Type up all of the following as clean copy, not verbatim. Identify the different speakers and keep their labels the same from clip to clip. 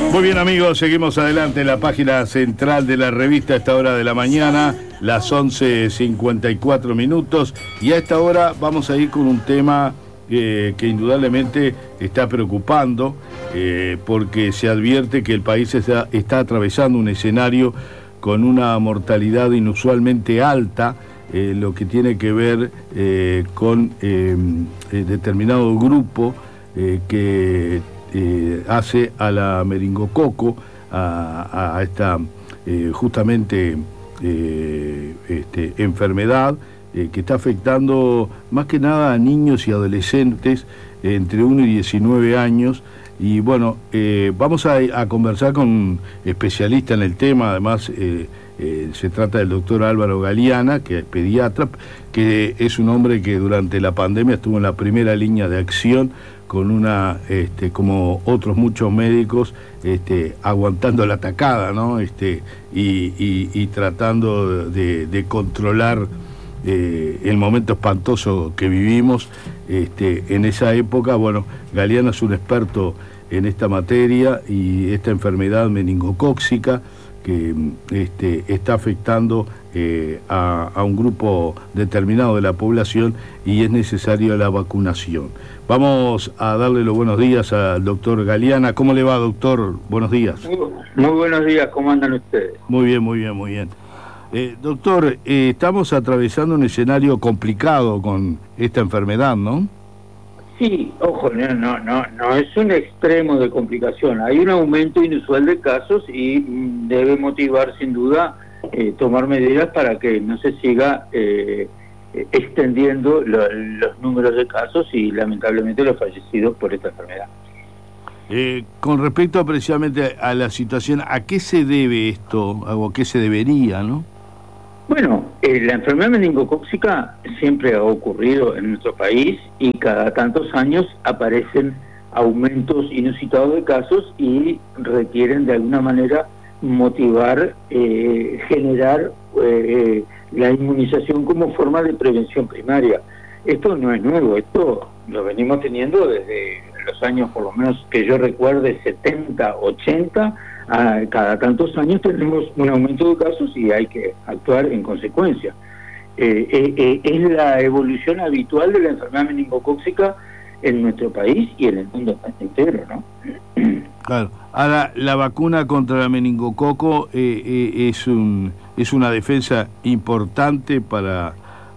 Speaker 1: Muy bien, amigos, seguimos adelante en la página central de la revista a esta hora de la mañana, las 11:54 minutos, y a esta hora vamos a ir con un tema que indudablemente está preocupando, porque se advierte que el país está atravesando un escenario con una mortalidad inusualmente alta, lo que tiene que ver con determinado grupo que hace a la meningococo, a esta justamente enfermedad que está afectando más que nada a niños y adolescentes entre 1 y 19 años. Y bueno, vamos a conversar con un especialista en el tema. Además se trata del doctor Álvaro Galeana, que es pediatra, que es un hombre que durante la pandemia estuvo en la primera línea de acción con como otros muchos médicos, aguantando la atacada, ¿no? Y tratando de controlar el momento espantoso que vivimos en esa época. Bueno, Galeana es un experto en esta materia y esta enfermedad meningocócica que está afectando a un grupo determinado de la población, y es necesaria la vacunación. Vamos a darle los buenos días al doctor Galeana. ¿Cómo le va, doctor? Buenos días.
Speaker 2: Muy buenos días, ¿cómo andan ustedes?
Speaker 1: Muy bien, muy bien, muy bien. Doctor, estamos atravesando un escenario complicado con esta enfermedad, ¿no?
Speaker 2: Sí, ojo, no es un extremo de complicación. Hay un aumento inusual de casos y debe motivar sin duda tomar medidas para que no se siga extendiendo los números de casos y lamentablemente los fallecidos por esta enfermedad.
Speaker 1: Con respecto precisamente a la situación, ¿a qué se debe esto? ¿O qué se debería, no?
Speaker 2: Bueno, la enfermedad meningocócica siempre ha ocurrido en nuestro país y cada tantos años aparecen aumentos inusitados de casos y requieren de alguna manera motivar, generar la inmunización como forma de prevención primaria. Esto no es nuevo, esto lo venimos teniendo desde los años, por lo menos que yo recuerde, 70, 80, cada tantos años tenemos un aumento de casos y hay que actuar en consecuencia. Es la evolución habitual de la enfermedad meningocócica en nuestro país y en el mundo entero, ¿no?
Speaker 1: Claro. Ahora, la vacuna contra la meningococo es una defensa importante para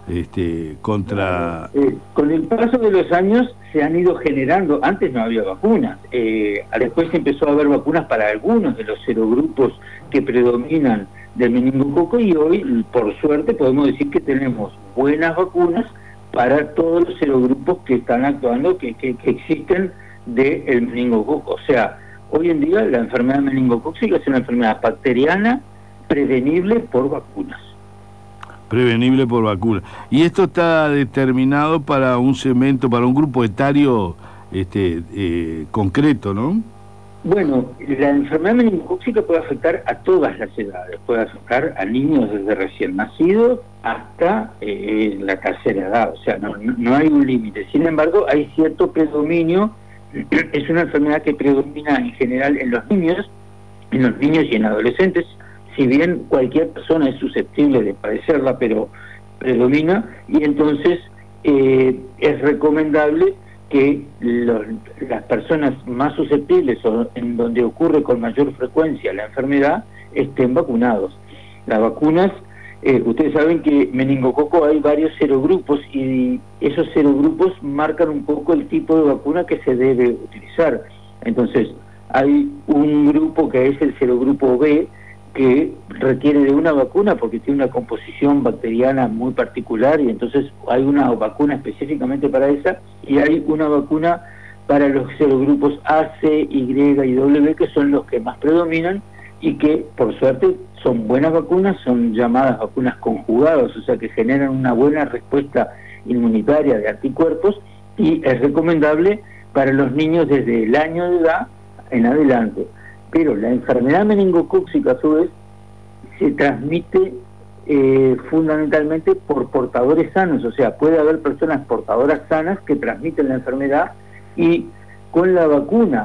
Speaker 1: contra...
Speaker 2: Con el paso de los años se han ido generando, antes no había vacunas, después se empezó a haber vacunas para algunos de los serogrupos que predominan del meningococo, y hoy, por suerte, podemos decir que tenemos buenas vacunas para todos los serogrupos que están actuando, que existen del meningococo. O sea, hoy en día la enfermedad meningocócica es una enfermedad bacteriana prevenible por vacunas.
Speaker 1: Prevenible por vacuna. Y esto está determinado para un segmento, para un grupo etario concreto, ¿no? Bueno,
Speaker 2: la enfermedad meningocócica puede afectar a todas las edades, puede afectar a niños desde recién nacidos hasta la tercera edad, o sea, no hay un límite. Sin embargo, hay cierto predominio. Es una enfermedad que predomina en general en los niños y en adolescentes. Si bien cualquier persona es susceptible de padecerla, pero predomina, y entonces es recomendable que las personas más susceptibles o en donde ocurre con mayor frecuencia la enfermedad estén vacunados. Las vacunas, ustedes saben que meningococo hay varios serogrupos y esos serogrupos marcan un poco el tipo de vacuna que se debe utilizar. Entonces, hay un grupo que es el serogrupo B, que requiere de una vacuna porque tiene una composición bacteriana muy particular, y entonces hay una vacuna específicamente para esa, y hay una vacuna para los serogrupos A, C, Y y W, que son los que más predominan y que por suerte son buenas vacunas, son llamadas vacunas conjugadas, o sea que generan una buena respuesta inmunitaria de anticuerpos, y es recomendable para los niños desde el año de edad en adelante. Pero la enfermedad meningocócica, a su vez, se transmite fundamentalmente por portadores sanos, o sea, puede haber personas portadoras sanas que transmiten la enfermedad, y con la vacuna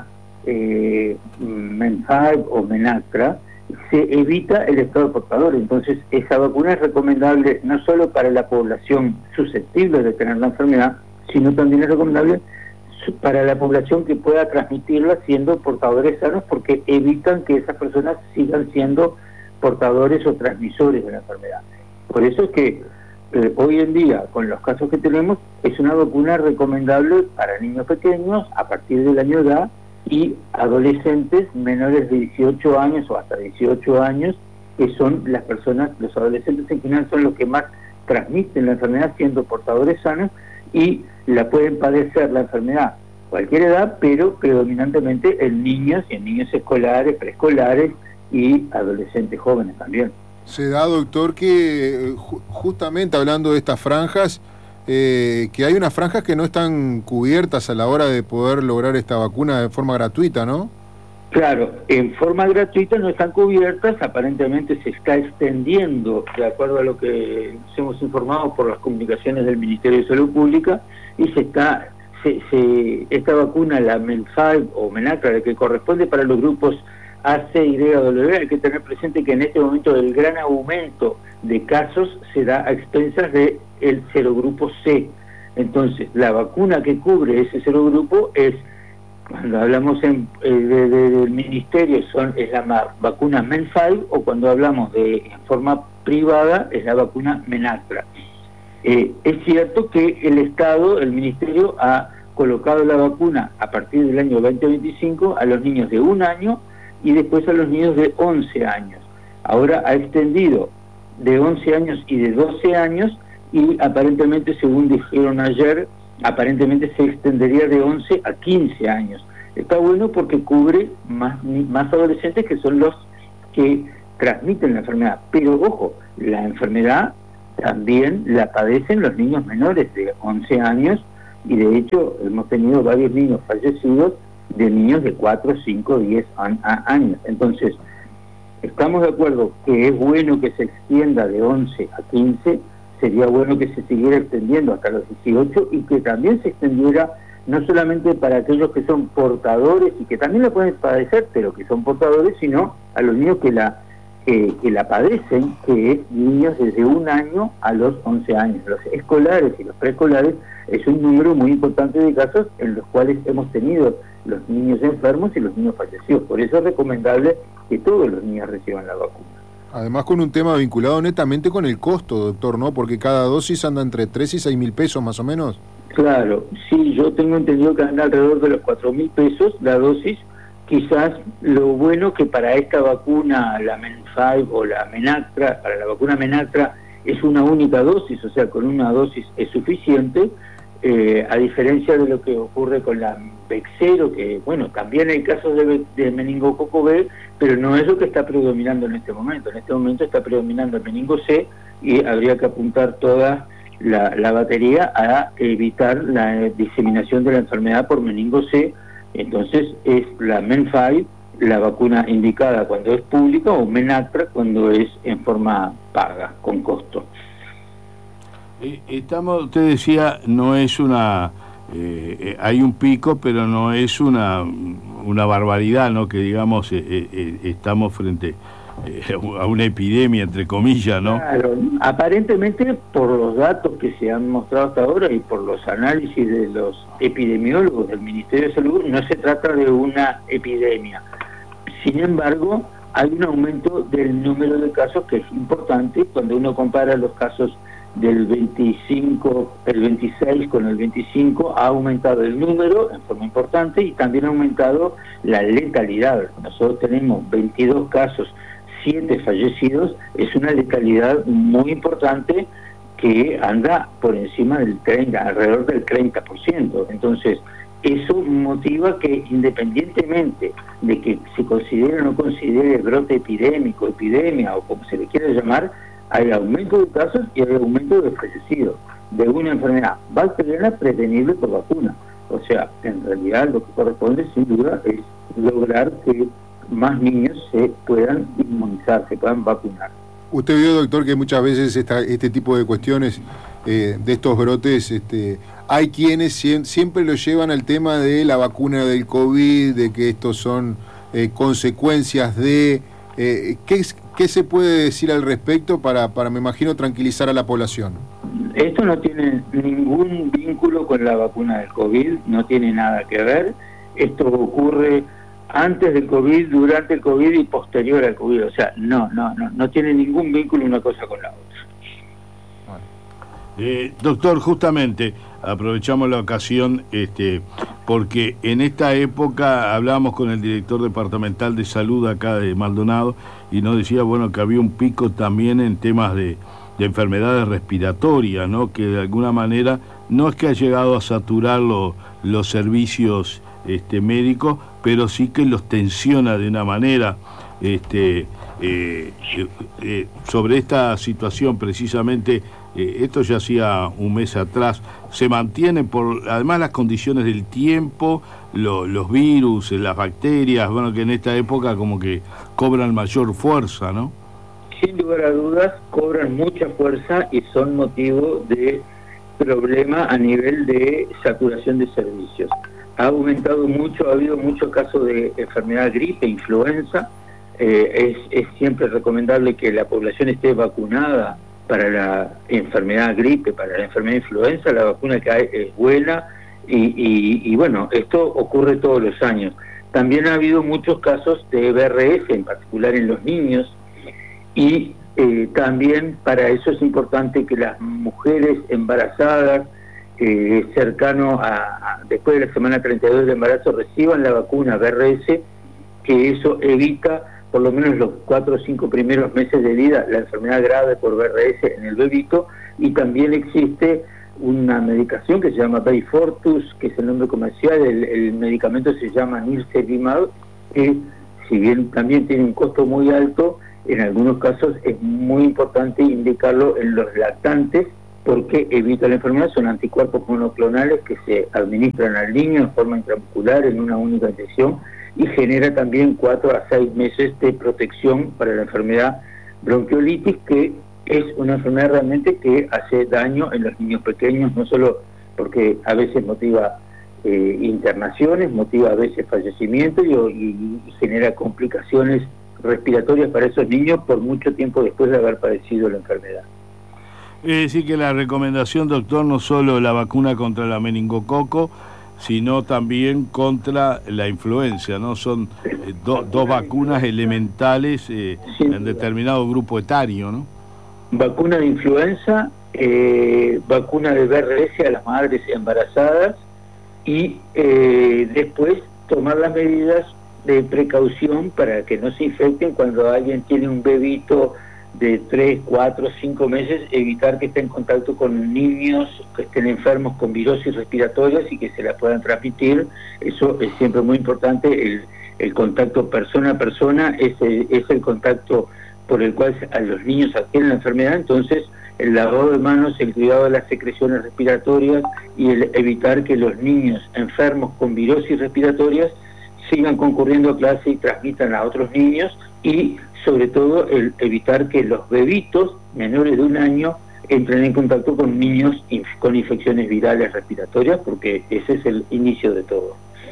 Speaker 2: Menfab o Menactra, se evita el estado portador. Entonces esa vacuna es recomendable no solo para la población susceptible de tener la enfermedad, sino también es recomendable para la población que pueda transmitirla siendo portadores sanos, porque evitan que esas personas sigan siendo portadores o transmisores de la enfermedad. Por eso es que hoy en día, con los casos que tenemos, es una vacuna recomendable para niños pequeños a partir del año de edad y adolescentes menores de 18 años o hasta 18 años, que son las personas, los adolescentes en general son los que más transmiten la enfermedad siendo portadores sanos, y la pueden padecer la enfermedad cualquier edad, pero predominantemente en niños y en niños escolares, preescolares y adolescentes jóvenes también.
Speaker 3: Se da, doctor, que justamente hablando de estas franjas, que hay unas franjas que no están cubiertas a la hora de poder lograr esta vacuna de forma gratuita, ¿no?
Speaker 2: Claro, en forma gratuita no están cubiertas, aparentemente se está extendiendo, de acuerdo a lo que nos hemos informado por las comunicaciones del Ministerio de Salud Pública, y esta vacuna, la Menfab o Menactra, la que corresponde para los grupos A, C y D, W, hay que tener presente que en este momento el gran aumento de casos se da a expensas del serogrupo C. Entonces, la vacuna que cubre ese serogrupo es, cuando hablamos del ministerio, es la vacuna Menfab, o cuando hablamos en forma privada, es la vacuna Menactra. Es cierto que el Estado, el ministerio, ha colocado la vacuna a partir del año 2025 a los niños de 1 año y después a los niños de 11 años. Ahora ha extendido de 11 años y de 12 años, y aparentemente, según dijeron ayer, aparentemente se extendería de 11 a 15 años. Está bueno porque cubre más adolescentes, que son los que transmiten la enfermedad. Pero ojo, la enfermedad también la padecen los niños menores de 11 años, y de hecho hemos tenido varios niños fallecidos de niños de 4, 5, 10 años. Entonces, estamos de acuerdo que es bueno que se extienda de 11 a 15, sería bueno que se siguiera extendiendo hasta los 18, y que también se extendiera no solamente para aquellos que son portadores y que también la pueden padecer, pero que son portadores, sino a los niños que la padecen, que es niños desde 1 año a los 11 años. Los escolares y los preescolares es un número muy importante de casos en los cuales hemos tenido los niños enfermos y los niños fallecidos. Por eso es recomendable que todos los niños reciban la vacuna.
Speaker 3: Además, con un tema vinculado netamente con el costo, doctor, ¿no? Porque cada dosis anda entre 3 y 6 mil pesos más o menos.
Speaker 2: Claro, sí, yo tengo entendido que anda alrededor de los 4 mil pesos la dosis. Quizás lo bueno que para esta vacuna, la Menfab o la Menactra, para la vacuna Menactra es una única dosis, o sea, con una dosis es suficiente, a diferencia de lo que ocurre con la Bexero, que bueno, también hay casos de meningococo B, pero no es lo que está predominando en este momento. En este momento está predominando el meningo C, y habría que apuntar toda la batería a evitar la diseminación de la enfermedad por meningo C. Entonces es la Menfab la vacuna indicada cuando es pública, o Menactra cuando es en forma paga, con costo.
Speaker 1: Usted decía, no es una... hay un pico, pero no es una barbaridad, ¿no? Que digamos, estamos frente a una epidemia, entre comillas, ¿no?
Speaker 2: Claro, aparentemente por los datos que se han mostrado hasta ahora y por los análisis de los epidemiólogos del Ministerio de Salud, no se trata de una epidemia. Sin embargo, hay un aumento del número de casos que es importante cuando uno compara los casos del 25, el 26 con el 25, ha aumentado el número en forma importante y también ha aumentado la letalidad. Nosotros tenemos 22 casos, 7 fallecidos, es una letalidad muy importante que anda por encima del 30, alrededor del 30%. Entonces, eso motiva que, independientemente de que se considere o no considere brote epidémico, epidemia o como se le quiera llamar, hay aumento de casos y hay aumento de fallecidos de una enfermedad bacteriana prevenible por vacuna. O sea, en realidad lo que corresponde sin duda es lograr que más niños se puedan inmunizar, se puedan vacunar.
Speaker 3: Usted vio, doctor, que muchas veces este tipo de cuestiones, de estos brotes, hay quienes siempre lo llevan al tema de la vacuna del COVID, de que estos son consecuencias de... ¿qué se puede decir al respecto para, me imagino, tranquilizar a la población?
Speaker 2: Esto no tiene ningún vínculo con la vacuna del COVID, no tiene nada que ver. Esto ocurre antes del COVID, durante el COVID y posterior al COVID. O sea, no tiene ningún vínculo una cosa con la otra.
Speaker 1: Doctor, justamente aprovechamos la ocasión porque en esta época hablábamos con el director departamental de salud acá de Maldonado y nos decía, bueno, que había un pico también en temas de enfermedades respiratorias, ¿no? Que de alguna manera no es que ha llegado a saturar los servicios médicos, pero sí que los tensiona de una manera. Sobre esta situación precisamente, esto ya hacía un mes atrás, se mantienen por además las condiciones del tiempo, los virus, las bacterias, bueno, que en esta época como que cobran mayor fuerza, ¿no?
Speaker 2: Sin lugar a dudas, cobran mucha fuerza y son motivo de problema a nivel de saturación de servicios. Ha aumentado mucho, ha habido muchos casos de enfermedad gripe, influenza. Es siempre recomendable que la población esté vacunada para la enfermedad gripe, para la enfermedad influenza. La vacuna que hay es buena y bueno, esto ocurre todos los años. También ha habido muchos casos de BRS, en particular en los niños, y también para eso es importante que las mujeres embarazadas, cercano después de la semana 32 del embarazo, reciban la vacuna BRS, que eso evita por lo menos los 4 o 5 primeros meses de vida la enfermedad grave por BRS en el bebito. Y también existe una medicación que se llama Beyfortus, que es el nombre comercial. El medicamento se llama Nirsevimab, que si bien también tiene un costo muy alto, en algunos casos es muy importante indicarlo en los lactantes porque evita la enfermedad. Son anticuerpos monoclonales que se administran al niño en forma intramuscular en una única inyección y genera también 4 a 6 meses de protección para la enfermedad bronquiolitis, que es una enfermedad realmente que hace daño en los niños pequeños, no solo porque a veces motiva internaciones, motiva a veces fallecimiento y genera complicaciones respiratorias para esos niños por mucho tiempo después de haber padecido la enfermedad.
Speaker 1: Es decir que la recomendación, doctor, no solo la vacuna contra la meningococo, sino también contra la influenza, ¿no? Son dos vacunas elementales en determinado grupo etario, ¿no?
Speaker 2: Vacuna de influenza, vacuna de BRS a las madres embarazadas y después tomar las medidas de precaución para que no se infecten cuando alguien tiene un bebito de 3, 4, 5 meses, evitar que esté en contacto con niños que estén enfermos con virosis respiratorias y que se las puedan transmitir. Eso es siempre muy importante. El contacto persona a persona es el contacto por el cual a los niños adquieren la enfermedad. Entonces, el lavado de manos, el cuidado de las secreciones respiratorias y el evitar que los niños enfermos con virosis respiratorias sigan concurriendo a clase y transmitan a otros niños, y sobre todo el evitar que los bebitos menores de 1 año entren en contacto con niños con infecciones virales respiratorias, porque ese es el inicio de todo.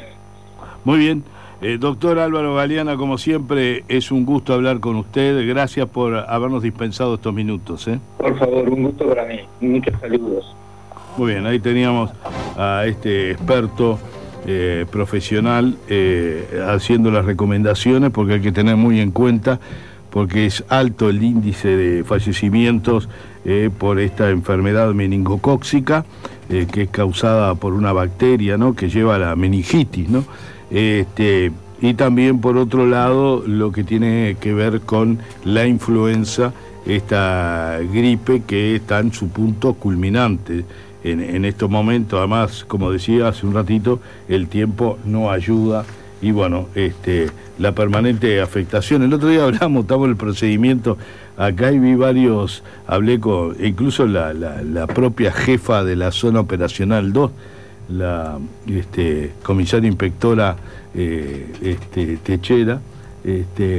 Speaker 1: Muy bien. Doctor Álvaro Galeana, como siempre, es un gusto hablar con usted. Gracias por habernos dispensado estos minutos.
Speaker 2: Por favor, un gusto para mí. Muchos saludos.
Speaker 1: Muy bien, ahí teníamos a este experto profesional haciendo las recomendaciones, porque hay que tener muy en cuenta, porque es alto el índice de fallecimientos por esta enfermedad meningocócica, que es causada por una bacteria, ¿no?, que lleva a la meningitis, ¿no? Y también, por otro lado, lo que tiene que ver con la influenza, esta gripe que está en su punto culminante. En estos momentos, además, como decía hace un ratito, el tiempo no ayuda y bueno, la permanente afectación. El otro día estamos en el procedimiento acá y vi varios, hablé con incluso la propia jefa de la zona operacional 2, la comisaria inspectora Techera,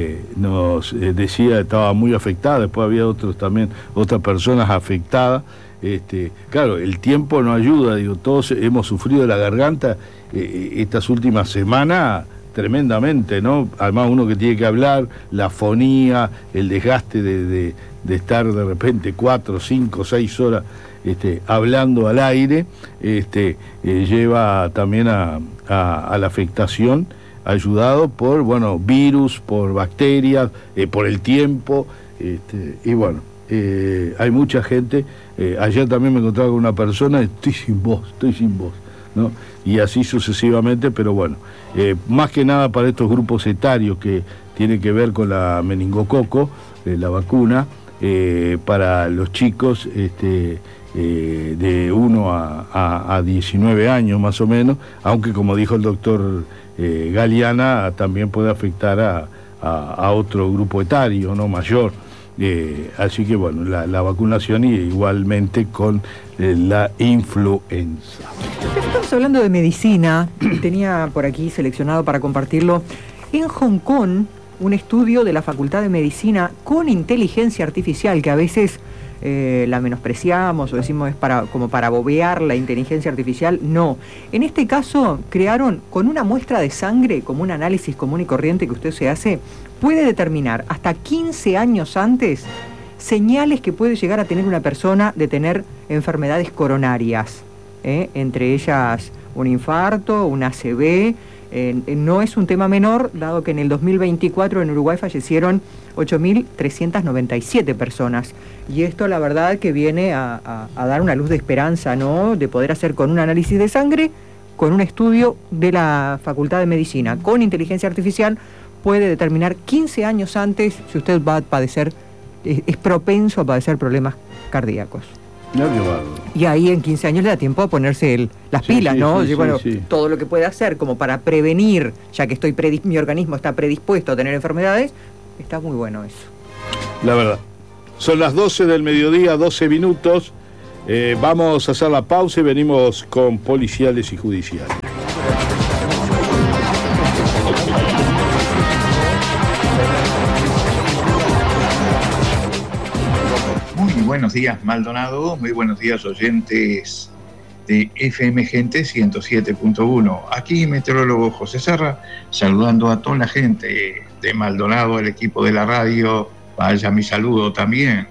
Speaker 1: nos decía que estaba muy afectada. Después había otras personas afectadas, Claro, el tiempo no ayuda, digo, todos hemos sufrido la garganta estas últimas semanas tremendamente, ¿no? Además uno que tiene que hablar, la fonía, el desgaste de estar de repente 4, 5, 6 horas hablando al aire, lleva también a la afectación, ayudado por, bueno, virus, por bacterias, por el tiempo, y bueno, hay mucha gente. Ayer también me encontraba con una persona, estoy sin voz, ¿no? Y así sucesivamente, pero bueno, más que nada para estos grupos etarios que tienen que ver con la meningococo, la vacuna, para los chicos de 1 a 19 años más o menos, aunque como dijo el doctor Galeana, también puede afectar a otro grupo etario, ¿no? Mayor. Así que bueno, la vacunación y igualmente con la influenza.
Speaker 4: Estamos hablando de medicina, tenía por aquí seleccionado para compartirlo. En Hong Kong, un estudio de la Facultad de Medicina con inteligencia artificial, que a veces la menospreciamos o decimos es como para bobear la inteligencia artificial. No, en este caso crearon con una muestra de sangre, como un análisis común y corriente que usted se hace, puede determinar hasta 15 años antes señales que puede llegar a tener una persona de tener enfermedades coronarias, entre ellas un infarto, un ACV. No es un tema menor, dado que en el 2024 en Uruguay fallecieron 8.397 personas. Y esto la verdad que viene a dar una luz de esperanza, ¿no? De poder hacer con un análisis de sangre, con un estudio de la Facultad de Medicina, con inteligencia artificial, puede determinar 15 años antes si usted va a padecer, es propenso a padecer problemas cardíacos. Y ahí en 15 años le da tiempo a ponerse las pilas, ¿no? Todo lo que puede hacer como para prevenir, ya que mi organismo está predispuesto a tener enfermedades, está muy bueno eso.
Speaker 1: La verdad. Son las 12 del mediodía, 12 minutos. Vamos a hacer la pausa y venimos con policiales y judiciales.
Speaker 5: Buenos días, Maldonado. Muy buenos días, oyentes de FM Gente 107.1. Aquí meteorólogo José Serra, saludando a toda la gente de Maldonado, el equipo de la radio. Vaya mi saludo también.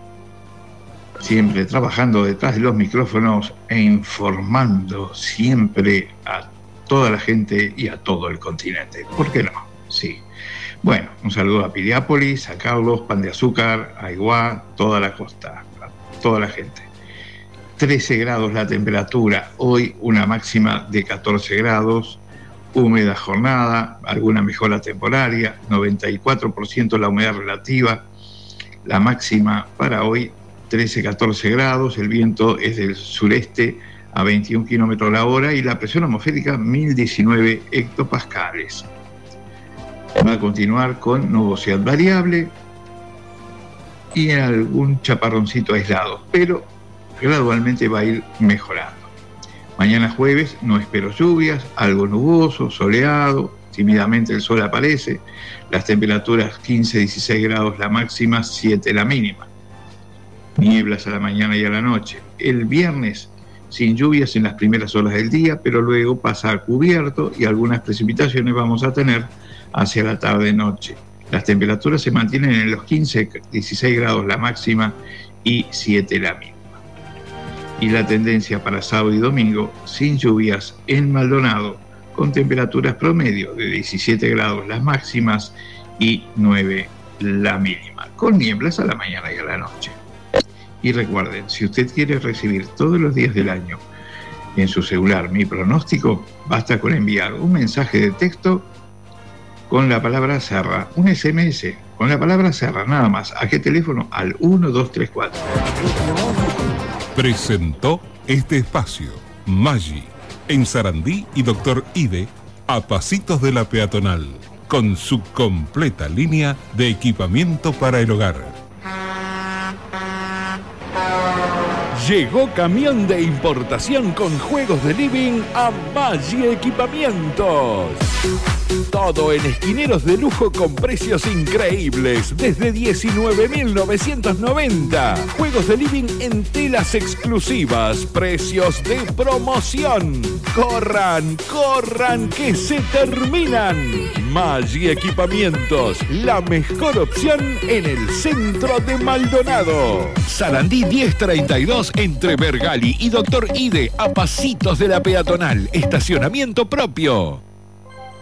Speaker 5: Siempre trabajando detrás de los micrófonos e informando siempre a toda la gente y a todo el continente. ¿Por qué no? Sí. Bueno, un saludo a Piriápolis, a Carlos, Pan de Azúcar, a Iguá, toda la costa, a toda la gente. 13 grados la temperatura, hoy una máxima de 14 grados, húmeda jornada, alguna mejora temporaria, 94% la humedad relativa, la máxima para hoy 13-14 grados, el viento es del sureste a 21 km la hora y la presión atmosférica 1019 hectopascales. Va a continuar con nubosidad variable y algún chaparroncito aislado, pero gradualmente va a ir mejorando. Mañana jueves no espero lluvias, algo nuboso, soleado, tímidamente el sol aparece, las temperaturas 15-16 grados la máxima, 7 la mínima. Nieblas a la mañana y a la noche. El viernes sin lluvias en las primeras horas del día, pero luego pasa a cubierto y algunas precipitaciones vamos a tener hacia la tarde-noche. Las temperaturas se mantienen en los 15-16 grados la máxima y 7 la mínima. Y la tendencia para sábado y domingo, sin lluvias en Maldonado, con temperaturas promedio de 17 grados las máximas y 9 la mínima, con nieblas a la mañana y a la noche. Y recuerden, si usted quiere recibir todos los días del año en su celular mi pronóstico, basta con enviar un mensaje de texto con la palabra Serra, un SMS con la palabra Serra, nada más. ¿A qué teléfono? Al 1234.
Speaker 6: Presentó este espacio Maggi, en Sarandí y Doctor Ide, a pasitos de la peatonal, con su completa línea de equipamiento para el hogar.
Speaker 7: Llegó camión de importación con juegos de living a Maggi Equipamientos. Todo en esquineros de lujo con precios increíbles, desde 19.990. Juegos de living en telas exclusivas, precios de promoción. ¡Corran, corran, que se terminan! Maggi Equipamientos, la mejor opción en el centro de Maldonado. Sarandí 1032 entre Bergali y Doctor Ide, a pasitos de la peatonal. Estacionamiento propio.